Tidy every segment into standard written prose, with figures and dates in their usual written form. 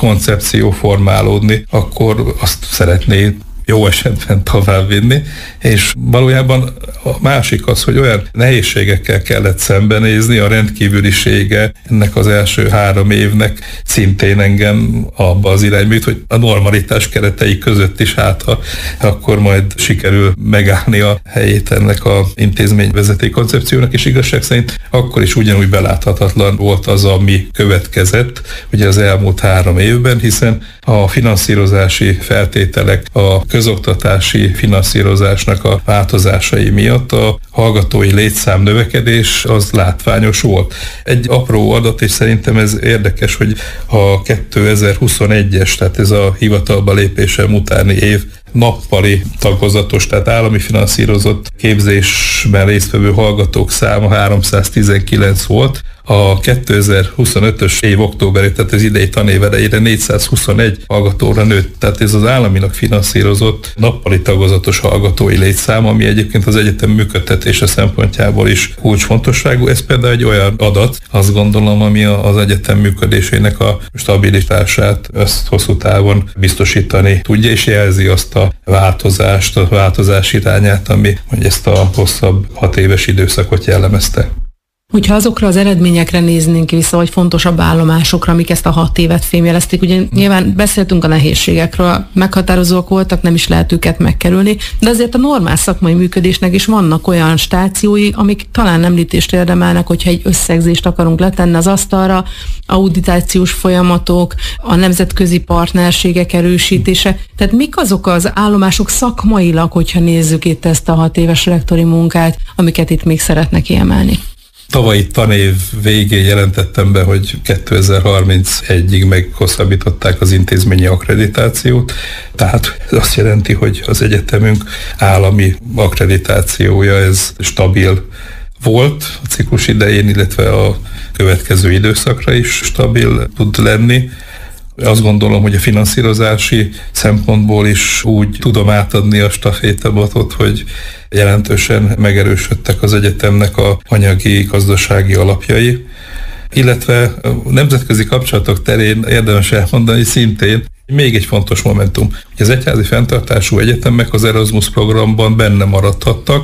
koncepció formálódni, akkor azt szeretné jó esetben továbbvinni, és valójában a másik az, hogy olyan nehézségekkel kellett szembenézni, a rendkívülisége ennek az első 3 évnek szintén engem abba az irányba jut, hogy a normalitás keretei között is akkor majd sikerül megállni a helyét ennek a intézményvezetői koncepciónak, és igazság szerint akkor is ugyanúgy beláthatatlan volt az, ami következett ugye az elmúlt 3 évben, hiszen a finanszírozási feltételek, a közoktatási finanszírozásnak a változásai miatt a hallgatói létszám növekedés az látványos volt. Egy apró adat, és szerintem ez érdekes, hogy a 2021-es, tehát ez a hivatalba lépésem utáni év nappali tagozatos, tehát állami finanszírozott képzésben résztvevő hallgatók száma 319 volt. A 2025-ös év októberében, tehát az idei tanév elejére 421 hallgatóra nőtt. Tehát ez az államinak finanszírozott nappali tagozatos hallgatói létszám, ami egyébként az egyetem működtetése szempontjából is kulcsfontosságú. Ez például egy olyan adat, azt gondolom, ami az egyetem működésének a stabilitását ezt hosszú távon biztosítani tudja, és jelzi azt a változást, a változás irányát, ami hogy ezt a hosszabb 6 éves időszakot jellemezte. Hogyha azokra az eredményekre néznénk vissza, vagy fontosabb állomásokra, amik ezt a 6 évet fémjelezték, ugye nyilván beszéltünk a nehézségekről, meghatározóak voltak, nem is lehet őket megkerülni, de azért a normál szakmai működésnek is vannak olyan stációi, amik talán említést érdemelnek, hogyha egy összegzést akarunk letenni az asztalra, auditációs folyamatok, a nemzetközi partnerségek erősítése. Tehát mik azok az állomások szakmailag, hogyha nézzük itt ezt a 6 éves rektori munkát, amiket itt még szeretnek kiemelni? Tavalyi tanév végén jelentettem be, hogy 2031-ig meghosszabbították az intézményi akkreditációt, tehát ez azt jelenti, hogy az egyetemünk állami akkreditációja ez stabil volt a ciklus idején, illetve a következő időszakra is stabil tud lenni. Azt gondolom, hogy a finanszírozási szempontból is úgy tudom átadni a stafétabotot, hogy jelentősen megerősödtek az egyetemnek a anyagi, gazdasági alapjai, illetve a nemzetközi kapcsolatok terén érdemes elmondani szintén, még egy fontos momentum, hogy az egyházi fenntartású egyetemek az Erasmus programban benne maradhattak,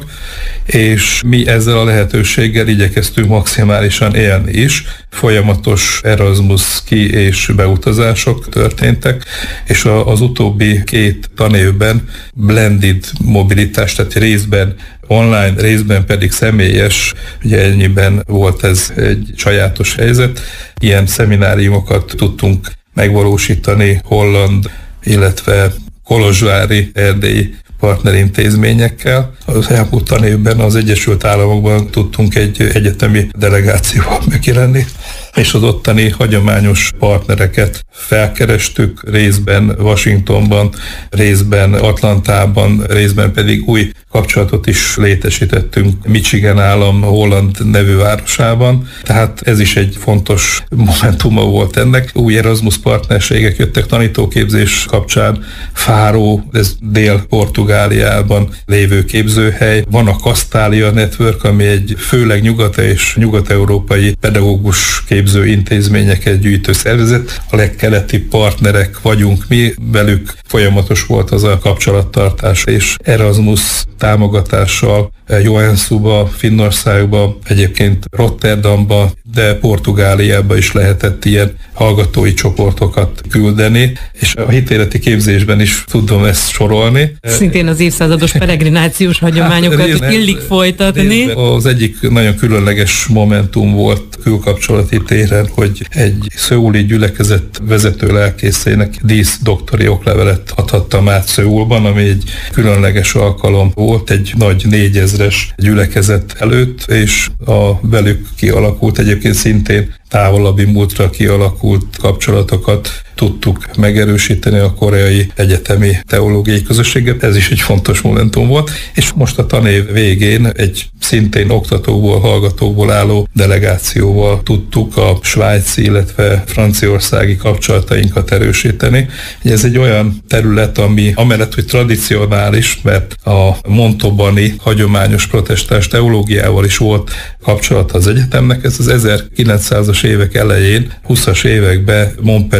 és mi ezzel a lehetőséggel igyekeztünk maximálisan élni is. Folyamatos Erasmus ki- és beutazások történtek, és az utóbbi 2 tanévben blended mobilitás, tehát részben online, részben pedig személyes, ugye ennyiben volt ez egy sajátos helyzet. Ilyen szemináriumokat tudtunk megvalósítani holland, illetve kolozsvári, erdélyi partnerintézményekkel. Az elmúlt tanévben az Egyesült Államokban tudtunk egy egyetemi delegációval megjelenni, és az ottani hagyományos partnereket felkerestük, részben Washingtonban, részben Atlantában, részben pedig új kapcsolatot is létesítettünk Michigan állam Holland nevű városában. Tehát ez is egy fontos momentuma volt ennek. Új Erasmus partnerségek jöttek tanítóképzés kapcsán. Faro, ez Dél-Portugáliában lévő képzőhely. Van a Castalia Network, ami egy főleg nyugat- és nyugat-európai pedagógus képző intézményeket gyűjtő szervezet. A legkeleti partnerek vagyunk mi, velük folyamatos volt az a kapcsolattartás, és Erasmus támogatással Joensuba, Finnországba, egyébként Rotterdamba, de Portugáliába is lehetett ilyen hallgatói csoportokat küldeni, és a hitéleti képzésben is tudom ezt sorolni. Szintén az évszázados peregrinációs hagyományokat illik folytatni. Az egyik nagyon különleges momentum volt külkapcsolati téren, hogy egy szöuli gyülekezet vezető lelkészének díszdoktori oklevelet adhattam át Szöulban, ami egy különleges alkalom volt, egy nagy 4000-es gyülekezet előtt, és a velük kialakult, egyébként szintén távolabbi múltra kialakult kapcsolatokat tudtuk megerősíteni a koreai egyetemi teológiai közösséggel. Ez is egy fontos momentum volt, és most a tanév végén egy szintén oktatókból, hallgatókból álló delegációval tudtuk a svájci, illetve franciaországi kapcsolatainkat erősíteni. Ez egy olyan terület, ami amellett, hogy tradicionális, mert a montauban-i hagyományos protestáns teológiával is volt kapcsolata az egyetemnek. Ez az 1900-as évek elején, 20-as években Montpellierbe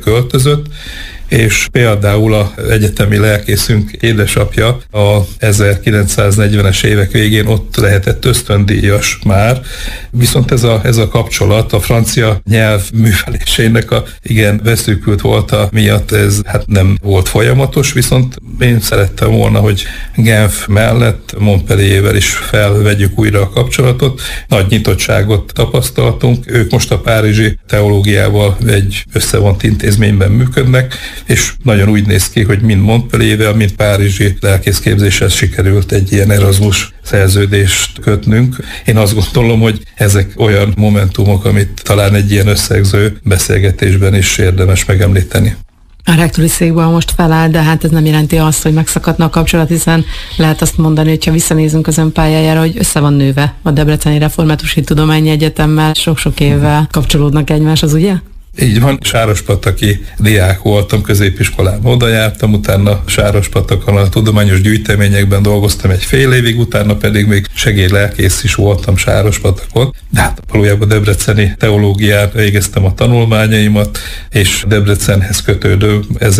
költözött, és például az egyetemi lelkészünk édesapja a 1940-es évek végén ott lehetett ösztöndíjas már, viszont ez a kapcsolat a francia nyelv művelésének a igen beszűkült volta miatt ez nem volt folyamatos, viszont én szerettem volna, hogy Genf mellett Montpelliervel is felvegyük újra a kapcsolatot. Nagy nyitottságot tapasztaltunk, ők most a párizsi teológiával egy összevont intézményben működnek, és nagyon úgy néz ki, hogy mind Montpelliervel, mind párizsi lelkészképzéssel sikerült egy ilyen Erasmus szerződést kötnünk. Én azt gondolom, hogy ezek olyan momentumok, amit talán egy ilyen összegző beszélgetésben is érdemes megemlíteni. A rektori székből most feláll, de hát ez nem jelenti azt, hogy megszakadna a kapcsolat, hiszen lehet azt mondani, hogyha visszanézünk az ön pályájára, hogy össze van nőve a Debreceni Református Hittudományi Egyetemmel, sok-sok évvel kapcsolódnak egymáshoz, ugye? Így van, Sárospataki diák voltam, középiskolában oda jártam, utána Sárospatakon a tudományos gyűjteményekben dolgoztam egy fél évig, utána pedig még segédlelkész is voltam Sárospatakon, de hát valójában debreceni teológián végeztem a tanulmányaimat, és Debrecenhez kötődő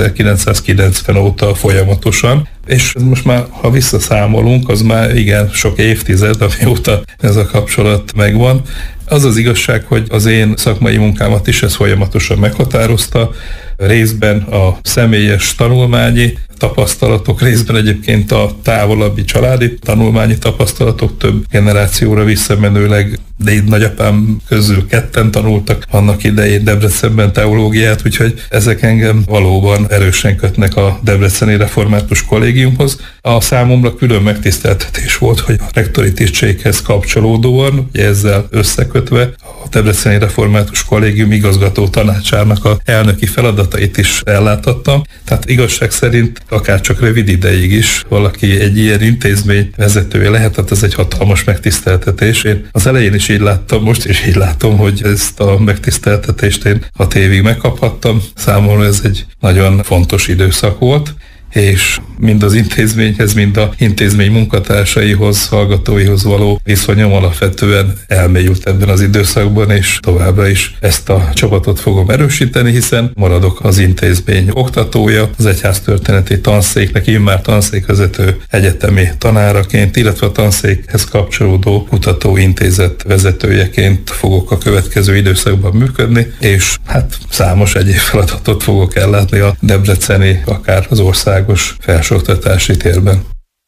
1990 óta folyamatosan, és most már, ha visszaszámolunk, az már igen sok évtized, amióta ez a kapcsolat megvan. Az az igazság, hogy az én szakmai munkámat is ez folyamatosan meghatározta, részben a személyes tanulmányi tapasztalatok, részben egyébként a távolabbi családi tanulmányi tapasztalatok több generációra visszamenőleg, de itt nagyapám közül ketten tanultak annak idején Debrecenben teológiát, úgyhogy ezek engem valóban erősen kötnek a Debreceni Református Kollégiumhoz. A számomra külön megtiszteltetés volt, hogy a rektori tisztséghez kapcsolódóan, ugye ezzel összekötve, a Debreceni Református Kollégium igazgató tanácsának a elnöki feladatait is elláthattam. Tehát igazság szerint akár csak rövid ideig is valaki egy ilyen intézmény vezetője lehet, tehát ez egy hatalmas megtiszteltetés. Én az elején is így láttam, most is így látom, hogy ezt a megtiszteltetést én 6 évig megkaphattam. Számomra ez egy nagyon fontos időszak volt, és mind az intézményhez, mind az intézmény munkatársaihoz, hallgatóihoz való viszonyom alapvetően elmélyült ebben az időszakban, és továbbra is ezt a csapatot fogom erősíteni, hiszen maradok az intézmény oktatója, az egyháztörténeti tanszéknek immár tanszékvezető egyetemi tanáraként, illetve a tanszékhez kapcsolódó kutatóintézet vezetőjeként fogok a következő időszakban működni, és hát számos egyéb feladatot fogok ellátni a debreceni, akár az ország felsőoktatási térben.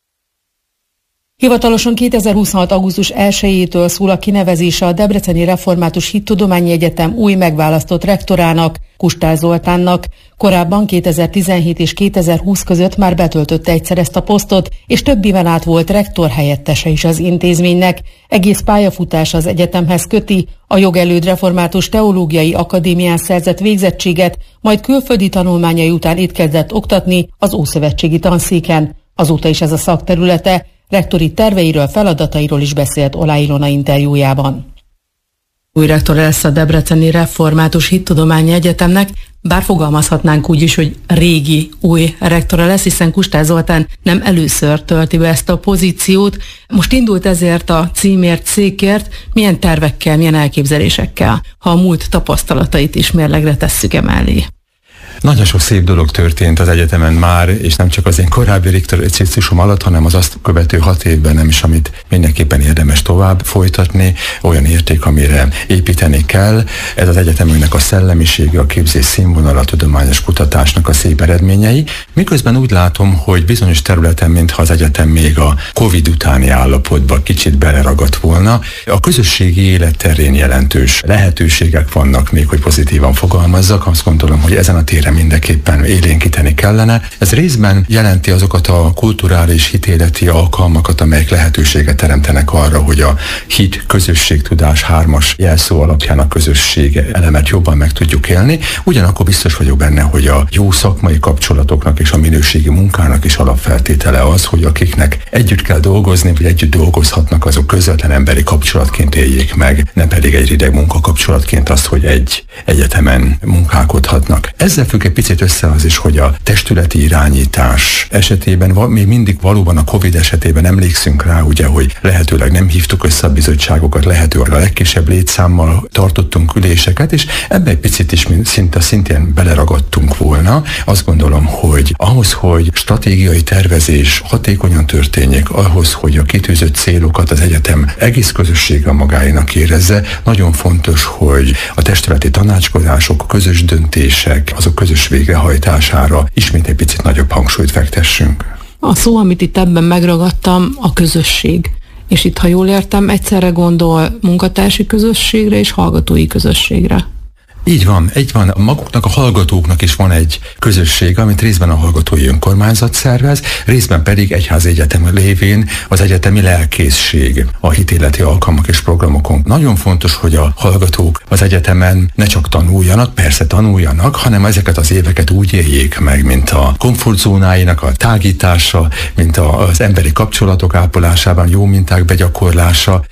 Hivatalosan 2026. augusztus 1-től szól a kinevezése a Debreceni Református Hittudományi Egyetem új megválasztott rektorának, Kustál Zoltánnak. Korábban 2017 és 2020 között már betöltötte egyszer ezt a posztot, és több éven át volt rektor helyettese is az intézménynek. Egész pályafutása az egyetemhez köti, a jogelőd Református Teológiai Akadémián szerzett végzettséget, majd külföldi tanulmányai után itt kezdett oktatni az Ószövetségi Tanszéken. Azóta is ez a szakterülete. Rektori terveiről, feladatairól is beszélt Olá Ilona interjújában. Új rektor lesz a Debreceni Református Hittudományi Egyetemnek, bár fogalmazhatnánk úgy is, hogy régi új rektora lesz, hiszen Kustál Zoltán nem először tölti be ezt a pozíciót. Most indult ezért a címért, székért, milyen tervekkel, milyen elképzelésekkel, ha a múlt tapasztalatait is mérlegre tesszük emellé. Nagyon sok szép dolog történt az egyetemen már, és nem csak az én korábbi rektori ciklusom alatt, hanem az azt követő 6 évben nem is, amit mindenképpen érdemes tovább folytatni, olyan érték, amire építeni kell. Ez az egyetemünknek a szellemisége, a képzés színvonala, a tudományos kutatásnak a szép eredményei. Miközben úgy látom, hogy bizonyos területen, mintha az egyetem még a Covid utáni állapotba kicsit beleragadt volna, a közösségi élet terén jelentős lehetőségek vannak, még hogy pozitívan fogalmazzak. Azt gondolom, hogy ezen a téren mindenképpen élénkíteni kellene. Ez részben jelenti azokat a kulturális hitéleti alkalmakat, amelyek lehetőséget teremtenek arra, hogy a hit, közösség, tudás 3-as jelszó alapján a közösség elemet jobban meg tudjuk élni. Ugyanakkor biztos vagyok benne, hogy a jó szakmai kapcsolatoknak és a minőségi munkának is alapfeltétele az, hogy akiknek együtt kell dolgozni, vagy együtt dolgozhatnak, azok közvetlen emberi kapcsolatként éljék meg, nem pedig egy rideg munkakapcsolatként azt, hogy egy egyetemen munkálkodhatnak. Ezzel függetlenül egy picit össze az is, hogy a testületi irányítás esetében még mindig valóban a Covid esetében emlékszünk rá, ugye, hogy lehetőleg nem hívtuk össze a bizottságokat, lehetőleg a legkisebb létszámmal tartottunk üléseket, és ebbe egy picit is szintén beleragadtunk volna. Azt gondolom, hogy ahhoz, hogy stratégiai tervezés hatékonyan történjék, ahhoz, hogy a kitűzött célokat az egyetem egész közössége magáénak érezze, nagyon fontos, hogy a testületi tanácskozások, közös döntések, azok közös végrehajtására ismét egy picit nagyobb hangsúlyt fektessünk. A szó, amit itt ebben megragadtam, a közösség. És itt, ha jól értem, egyszerre gondol munkatársi közösségre és hallgatói közösségre. Így van. Maguknak, a hallgatóknak is van egy közösség, amit részben a hallgatói önkormányzat szervez, részben pedig egyházi egyetem lévén az egyetemi lelkészség a hitéleti alkalmak és programokon. Nagyon fontos, hogy a hallgatók az egyetemen ne csak tanuljanak, persze tanuljanak, hanem ezeket az éveket úgy éljék meg, mint a komfortzónáinak a tágítása, mint az emberi kapcsolatok ápolásában, jó minták begyakorlása.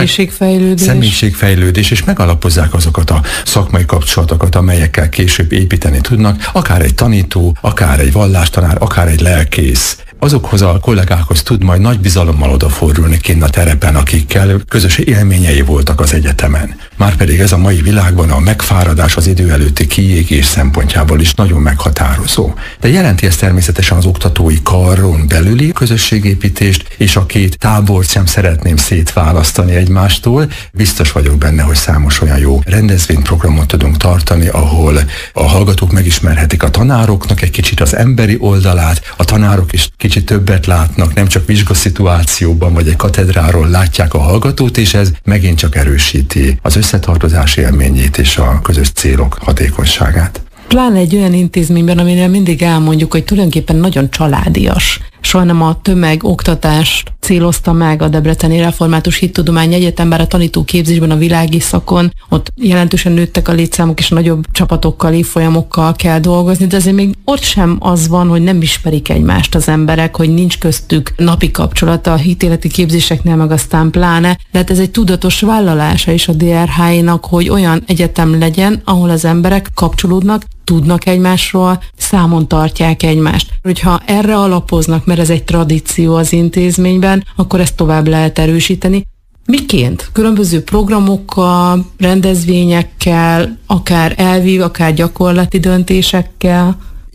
Személyiségfejlődés, és megalapozzák azokat a szakmai kapcsolatokat, amelyekkel később építeni tudnak, akár egy tanító, akár egy vallástanár, akár egy lelkész. Azokhoz a kollégákhoz tud majd nagy bizalommal odafordulni kinn a terepen, akikkel közös élményei voltak az egyetemen. Márpedig ez a mai világban a megfáradás, az idő előtti kiégés szempontjából is nagyon meghatározó. De jelenti ez természetesen az oktatói karon belüli közösségépítést, és a két tábort sem szeretném szétválasztani egymástól. Biztos vagyok benne, hogy számos olyan jó rendezvényprogramot tudunk tartani, ahol a hallgatók megismerhetik a tanároknak egy kicsit az emberi oldalát, a tanárok is kicsit többet látnak, nem csak vizsgaszituációban vagy egy katedráról látják a hallgatót, és ez megint csak erősíti az összetartozás élményét és a közös célok hatékonyságát. Pláne egy olyan intézményben, amire mindig elmondjuk, hogy tulajdonképpen nagyon családias. Soha nem a tömegoktatást célozta meg a Debreceni Református Hittudományi Egyetem, bár a tanítóképzésben, a világi szakon ott jelentősen nőttek a létszámok, és nagyobb csapatokkal, évfolyamokkal kell dolgozni, de azért még ott sem az van, hogy nem ismerik egymást az emberek, hogy nincs köztük napi kapcsolata a hitéleti képzéseknél, meg aztán pláne. De hát ez egy tudatos vállalása is a DRH-nak, hogy olyan egyetem legyen, ahol az emberek kapcsolódnak, tudnak egymásról, számon tartják egymást. Hogyha erre alapoznak, mert ez egy tradíció az intézményben, akkor ezt tovább lehet erősíteni. Miként? Különböző programokkal, rendezvényekkel, akár elvi, akár gyakorlati döntésekkel?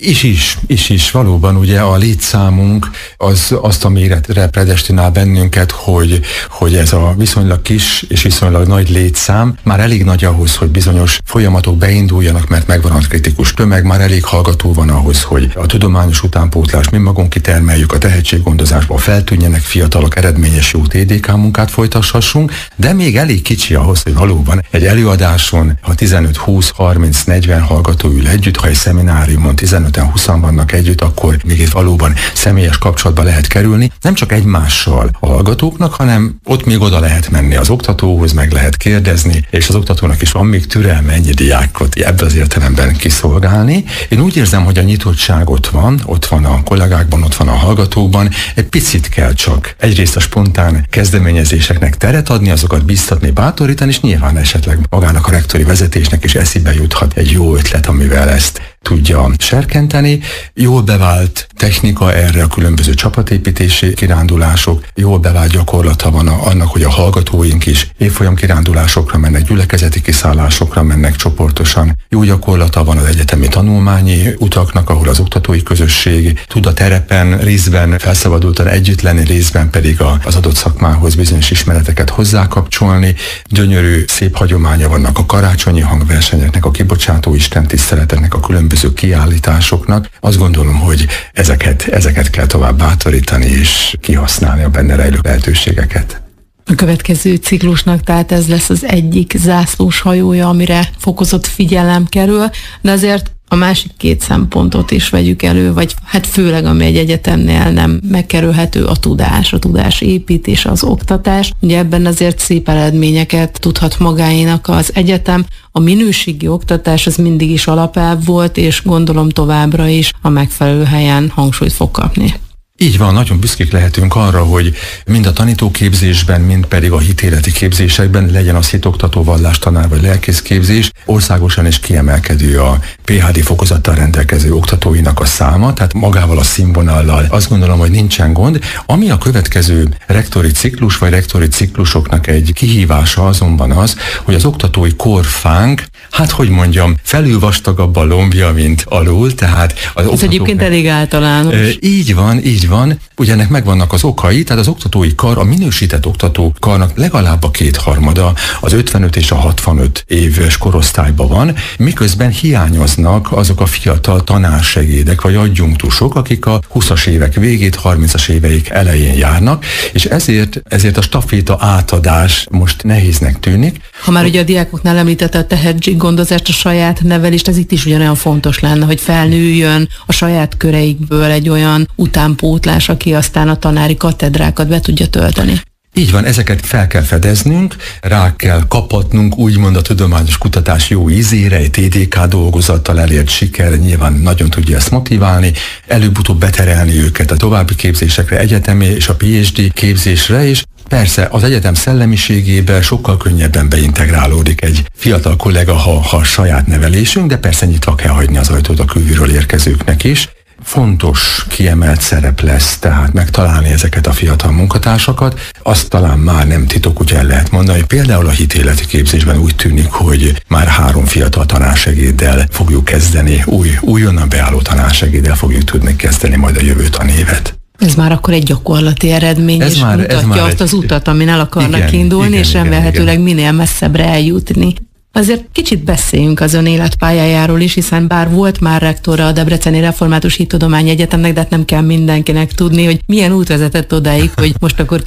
Is, valóban ugye a létszámunk az azt a méretre predestinál bennünket, hogy ez a viszonylag kis és viszonylag nagy létszám már elég nagy ahhoz, hogy bizonyos folyamatok beinduljanak, mert megvan a kritikus tömeg, már elég hallgató van ahhoz, hogy a tudományos utánpótlást mi magunk kitermeljük, a tehetséggondozásban feltűnjenek fiatalok, eredményes jó TDK munkát folytathassunk, de még elég kicsi ahhoz, hogy valóban egy előadáson, ha 15, 20, 30, 40 hallgató ül együtt, ha egy szemináriumon 15-en 20-an vannak együtt, akkor még itt valóban személyes kapcsolatba lehet kerülni, nem csak egymással a hallgatóknak, hanem ott még oda lehet menni az oktatóhoz, meg lehet kérdezni, és az oktatónak is van még türelme ennyi diákot ebben az értelemben kiszolgálni. Én úgy érzem, hogy a nyitottság ott van a kollégákban, ott van a hallgatókban, egy picit kell csak egyrészt a spontán kezdeményezéseknek teret adni, azokat biztatni, bátorítani, és nyilván esetleg magának a rektori vezetésnek is eszébe juthat egy jó ötlet, amivel ezt tudja serkenteni. Jól bevált technika erre a különböző csapatépítési kirándulások, jól bevált gyakorlata van annak, hogy a hallgatóink is évfolyam kirándulásokra mennek, gyülekezeti kiszállásokra mennek csoportosan. Jó gyakorlata van az egyetemi tanulmányi utaknak, ahol az oktatói közösség tud a terepen részben felszabadultan együtt lenni, részben pedig az adott szakmához bizonyos ismereteket hozzákapcsolni. Gyönyörű, szép hagyománya vannak a karácsonyi hangversenyeknek, a kibocsátó istentiszteleteknek, a különböző kiállításoknak. Azt gondolom, hogy ezeket kell tovább bátorítani és kihasználni a benne rejlő lehetőségeket. A következő ciklusnak tehát ez lesz az egyik zászlós hajója, amire fokozott figyelem kerül, de azért a másik két szempontot is vegyük elő, vagy hát főleg, ami egy egyetemnél nem megkerülhető, a tudás építés, az oktatás. Ugye ebben azért szép eredményeket tudhat magáénak az egyetem. A minőségi oktatás az mindig is alapelv volt, és gondolom továbbra is a megfelelő helyen hangsúlyt fog kapni. Így van, nagyon büszkék lehetünk arra, hogy mind a tanítóképzésben, mind pedig a hitéleti képzésekben, legyen az hitoktató, vallástanár vagy lelkészképzés, országosan is kiemelkedő a PhD fokozattal rendelkező oktatóinak a száma, tehát magával a színvonallal azt gondolom, hogy nincsen gond. Ami a következő rektori ciklus vagy rektori ciklusoknak egy kihívása azonban az, hogy az oktatói korfánk, hát hogy mondjam, felül vastagabb a lombja, mint alul, tehát ez egyébként elég általános. Így van. Ugye ennek megvannak az okai, tehát az oktatói kar, a minősített oktatókarnak legalább a 2/3 az 55 és a 65 éves korosztályban van, miközben hiányoznak azok a fiatal tanársegédek vagy adjunktusok, akik a 20-as évek végét, 30-as éveik elején járnak, és ezért a staféta átadás most nehéznek tűnik. Ha már ugye a diákoknál említette a tehetséggondozást, a saját nevelést, ez itt is ugyanolyan fontos lenne, hogy felnőjön a saját köreikből egy olyan utánpótlás, aki aztán a tanári katedrákat be tudja tölteni. Így van, ezeket fel kell fedeznünk, rá kell kapatnunk úgymond a tudományos kutatás jó ízére, egy TDK dolgozattal elért siker nyilván nagyon tudja ezt motiválni, előbb-utóbb beterelni őket a további képzésekre, egyetemi és a PhD képzésre is. Persze az egyetem szellemiségébe sokkal könnyebben beintegrálódik egy fiatal kollega, ha saját nevelésünk, de persze nyitva kell hagyni az ajtót a külülről érkezőknek is. Fontos, kiemelt szerep lesz tehát megtalálni ezeket a fiatal munkatársakat. Azt talán már nem titok, úgy el lehet mondani, hogy például a hitéleti képzésben úgy tűnik, hogy már 3 fiatal tanársegéddel fogjuk kezdeni, újonnan beálló tanársegéddel fogjuk tudni kezdeni majd a jövő tanévet. Ez már akkor egy gyakorlati eredmény, és mutatja azt az utat, amin el akarnak indulni, és remélhetőleg minél messzebbre eljutni. Azért kicsit beszéljünk az ön életpályájáról is, hiszen bár volt már rektora a Debreceni Református Hittudományi Egyetemnek, de hát nem kell mindenkinek tudni, hogy milyen út vezetett odáig, hogy most akkor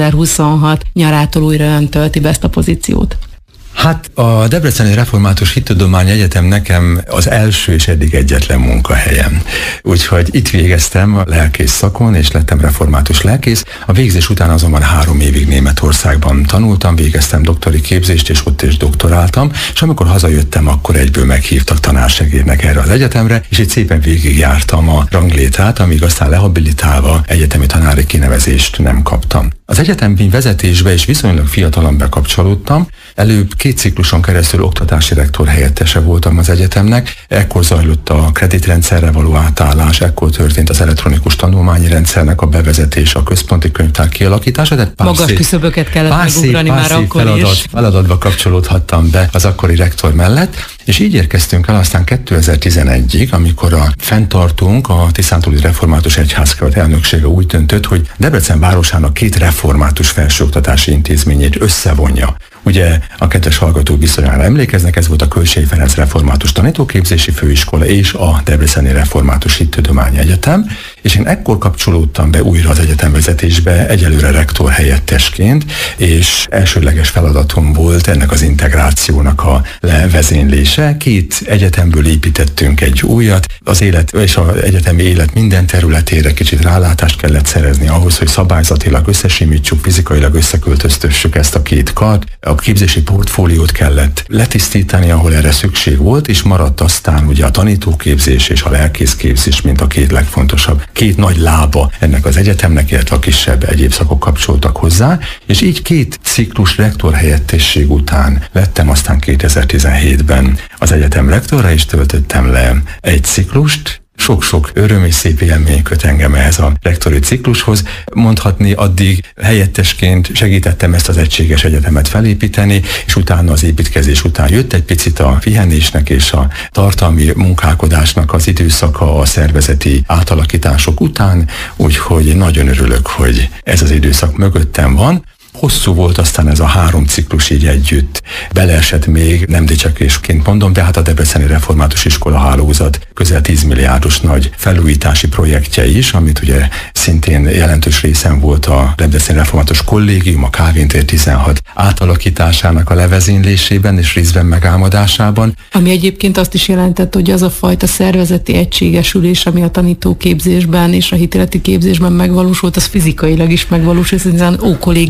2026 nyarától újra ön tölti be ezt a pozíciót. Hát a Debreceni Református Hittudományi Egyetem nekem az első és eddig egyetlen munkahelyem. Úgyhogy itt végeztem a lelkész szakon, és lettem református lelkész. A végzés után azonban 3 évig Németországban tanultam, végeztem doktori képzést, és ott is doktoráltam, és amikor hazajöttem, akkor egyből meghívtak tanársegédnek erre az egyetemre, és itt szépen végigjártam a ranglétrát, amíg aztán lehabilitálva egyetemi tanári kinevezést nem kaptam. Az egyetemi vezetésbe is viszonylag fiatalan bekapcsolódtam. Előbb 2 cikluson keresztül oktatási rektor helyettese voltam az egyetemnek. Ekkor zajlott a kreditrendszerre való átállás, ekkor történt az elektronikus tanulmányi rendszernek a bevezetése, a központi könyvtár kialakítása. De magas küszöböket kellett megugrani már akkor is. Feladatba kapcsolódhattam be az akkori rektor mellett, és így érkeztünk el aztán 2011-ig, amikor a fenntartónk, a Tiszántúli Református Egyházkerület elnöksége úgy döntött, hogy Debrecen városának 2 református felsőoktatási intézményét összevonja. Ugye a kedves hallgatók bizonyára emlékeznek, ez volt a Kölcsey Ferenc Református Tanítóképzési Főiskola és a Debreceni Református Hittudományi Egyetem, és én ekkor kapcsolódtam be újra az egyetemvezetésbe, egyelőre rektor helyettesként, és elsődleges feladatom volt ennek az integrációnak a levezénylése. 2 egyetemből építettünk egy újat, az élet és az egyetemi élet minden területére kicsit rálátást kellett szerezni ahhoz, hogy szabályzatilag összesimítsuk, fizikailag összeköltöztessük ezt a 2 kart. A képzési portfóliót kellett letisztítani, ahol erre szükség volt, és maradt aztán ugye a tanítóképzés és a lelkészképzés, mint a 2 legfontosabb, 2 nagy lába ennek az egyetemnek, illetve a kisebb egyéb szakok kapcsoltak hozzá, és így 2 ciklus rektor helyettesség után lettem aztán 2017-ben az egyetem rektora, és töltöttem le egy ciklust. Sok-sok öröm és szép élmény köt engem ehhez a rektori ciklushoz. Mondhatni, addig helyettesként segítettem ezt az egységes egyetemet felépíteni, és utána az építkezés után jött egy picit a pihenésnek és a tartalmi munkálkodásnak az időszaka a szervezeti átalakítások után, úgyhogy nagyon örülök, hogy ez az időszak mögöttem van. Hosszú volt aztán ez a 3 ciklus így együtt. Beleesett még, nem dicsekésként mondom, de hát a Debreceni Református Iskola hálózat közel 10 milliárdos nagy felújítási projektje is, amit ugye szintén jelentős részen volt a Debreceni Református Kollégium, a Kálvin tér 16 átalakításának a levezénylésében és részben megálmodásában. Ami egyébként azt is jelentett, hogy az a fajta szervezeti egységesülés, ami a tanítóképzésben és a hitéleti képzésben megvalósult, az fizikailag is megvalósult, hiszen ókollégiumba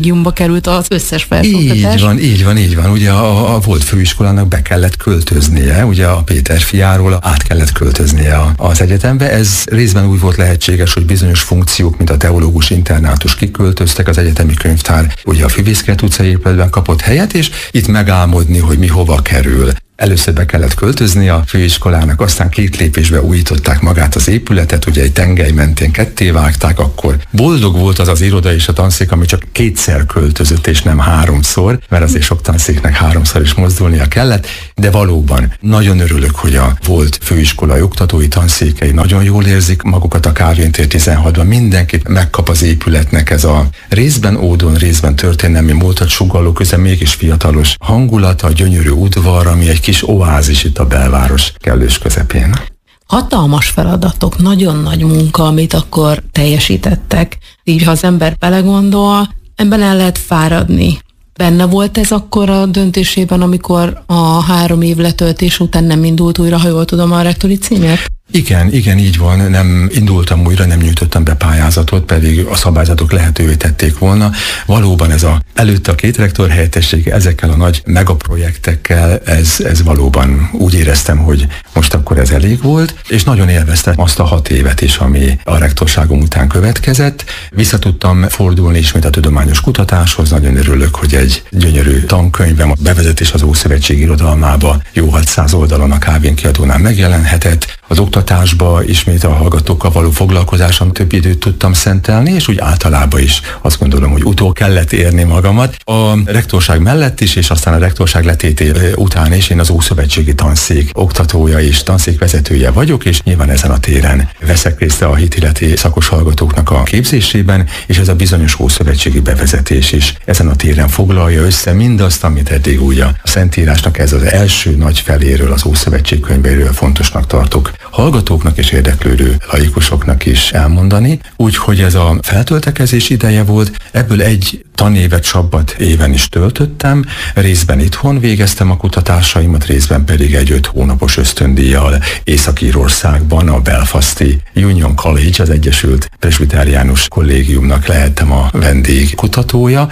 került az összes felsőoktatás. Így van. Ugye a volt főiskolának be kellett költöznie, ugye a Péter fiáról át kellett költöznie az egyetembe. Ez részben úgy volt lehetséges, hogy bizonyos funkciók, mint a teológus internátus kiköltöztek, az egyetemi könyvtár ugye a Füvészkert utcai épületben kapott helyet, és itt megálmodni, hogy mi hova kerül. Először be kellett költözni a főiskolának, aztán 2 lépésbe újították magát az épületet, ugye egy tengely mentén ketté vágták, akkor boldog volt az iroda és a tanszék, ami csak 2-szer költözött, és nem 3-szor, mert azért sok tanszéknek 3-szor is mozdulnia kellett, de valóban nagyon örülök, hogy a volt főiskolai oktatói tanszékei nagyon jól érzik magukat a Kálvin tér 16-ban, mindenki megkap az épületnek ez a részben ódon, részben történelmi múltat sugalló, közben mégis fiatalos hangulata, a gyönyörű udvar, ami egy kis oázis itt a belváros kellős közepén. Hatalmas feladatok, nagyon nagy munka, amit akkor teljesítettek. Így, ha az ember belegondol, ebben el lehet fáradni. Benne volt ez akkor a döntésében, amikor a 3 év letöltés után nem indult újra, ha jól tudom, a rektori címért? Igen, így van, nem indultam újra, nem nyújtottam be pályázatot, pedig a szabályzatok lehetővé tették volna. Valóban ez előtte a 2 rektor helyettesség, ezekkel a nagy megaprojektekkel, ez valóban úgy éreztem, hogy most akkor ez elég volt, és nagyon élveztem azt a 6 évet is, ami a rektorságom után következett. Vissza tudtam fordulni ismét a tudományos kutatáshoz, nagyon örülök, hogy egy gyönyörű tankönyvem, a bevezetés az Ószövetség irodalmába jó 600 oldalon a Kálvin kiadónál megjelenhetett. Az oktatásba ismét a hallgatókkal való foglalkozáson több időt tudtam szentelni, és úgy általában is azt gondolom, hogy utól kellett érni magamat. A rektorság mellett is, és aztán a rektorság letété után is én az Ószövetségi Tanszék oktatója és tanszékvezetője vagyok, és nyilván ezen a téren veszek részt a hitilleti szakos hallgatóknak a képzésében, és ez a bizonyos ószövetségi bevezetés is ezen a téren foglalja össze mindazt, amit eddig úgy a Szentírásnak ez az első nagy feléről, az Ószövetség könyvéről fontosnak tartok hallgatóknak és érdeklődő laikusoknak is elmondani. Úgyhogy ez a feltöltekezés ideje volt, ebből egy tanévet sabbat éven is töltöttem, részben itthon végeztem a kutatásaimat, részben pedig egy 5 hónapos ösztöndíjjal Észak-Írországban, a Belfasti Union College, az Egyesült Presbiteriánus Kollégiumnak lehettem a vendég kutatója,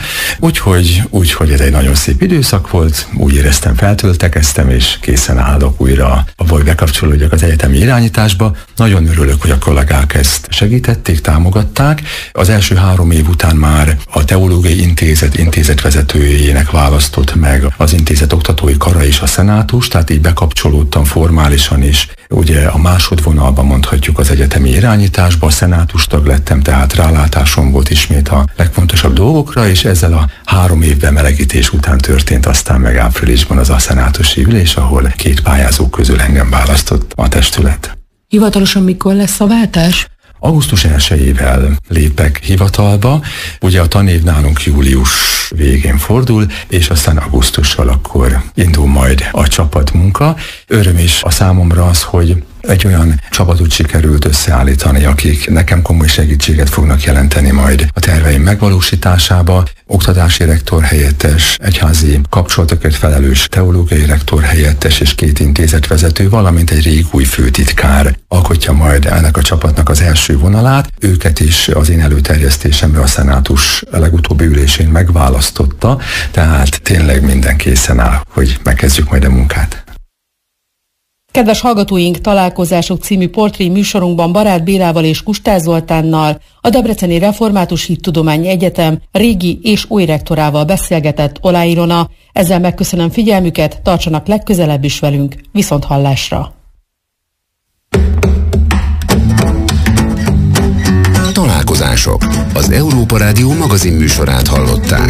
úgyhogy ez egy nagyon szép időszak volt, úgy éreztem, feltöltekeztem, és készen állok újra, hogy bekapcsolódjak az egyetemi irányításba. Nagyon örülök, hogy a kollégák ezt segítették, támogatták. Az első 3 év után már a Teológiai Intézet vezetőjének választott meg az intézet oktatói kara és a szenátus, tehát így bekapcsolódtam formálisan is. Ugye a másodvonalban mondhatjuk az egyetemi irányításba, a szenátustag lettem, tehát rálátásom volt ismét a legfontosabb dolgokra, és ezzel a 3 év bemelegítés után történt aztán meg áprilisban az a szenátusi ülés, ahol 2 pályázó közül engem választott a testület. Hivatalosan mikor lesz a váltás? Augusztus 1-ével lépek hivatalba, ugye a tanév nálunk július végén fordul, és aztán augusztussal akkor indul majd a csapatmunka. Öröm is a számomra az, hogy egy olyan csapatot sikerült összeállítani, akik nekem komoly segítséget fognak jelenteni majd a terveim megvalósításába. Oktatási rektor helyettes, egyházi kapcsolatokért felelős teológiai rektor helyettes és 2 intézetvezető, valamint egy régúj főtitkár alkotja majd ennek a csapatnak az első vonalát. Őket is az én előterjesztésemre a szenátus legutóbbi ülésén megválasztotta, tehát tényleg minden készen áll, hogy megkezdjük majd a munkát. Kedves hallgatóink, Találkozások című portré műsorunkban Barát Bélával és Kustás Zoltánnal, a Debreceni Református Hittudományi Egyetem régi és új rektorával beszélgetett Olá Ilona. Ezzel megköszönöm figyelmüket, tartsanak legközelebb is velünk, viszonthallásra! Találkozások. Az Európa Rádió magazin műsorát hallották.